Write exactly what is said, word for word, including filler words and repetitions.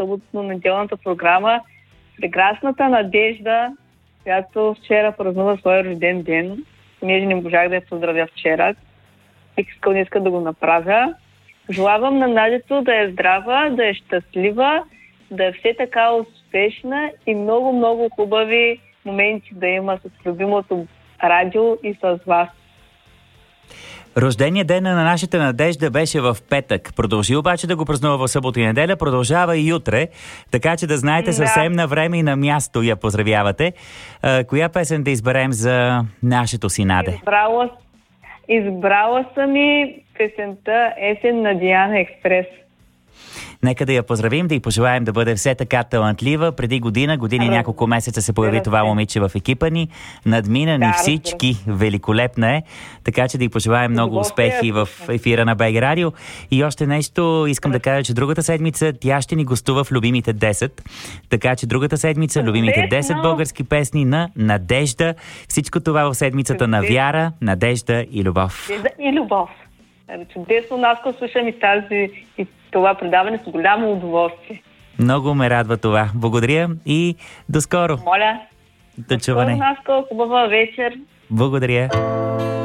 съботно-неделната програма прекрасната Надежда, която вчера празнува своя рожден ден. Понеже не можах да я поздравя вчера, бих искал днес да го направя. Желавам на Надето да е здрава, да е щастлива, да е все така успешна и много-много хубави моменти да има с любимото радио и с вас. Рождения ден на нашата Надежда беше в петък. Продължи обаче да го празнува в събота и неделя, продължава и утре, така че да знаете съвсем на време и на място я поздравявате. А, коя песен да изберем за нашето си Наде? Избрала, избрала съм и песента Есен на Диана Експрес. Нека да я поздравим, да й пожелаем да бъде все така талантлива. Преди година, години и няколко месеца се появи това момиче в екипа ни. Надмина ни всички. Великолепна е. Така че да й пожелаем много успехи в ефира на БГ Радио. И още нещо искам да кажа, че другата седмица тя ще ни гостува в Любимите десет. Така че другата седмица Любимите десет български песни на Надежда. Всичко това в седмицата на вяра, надежда и любов. И любов. Чудесно, Наско, слушам и тази и това предаване с голямо удоволствие. Много ме радва това. Благодаря и до скоро. Моля. До чуване. Наско, хубава вечер. Благодаря.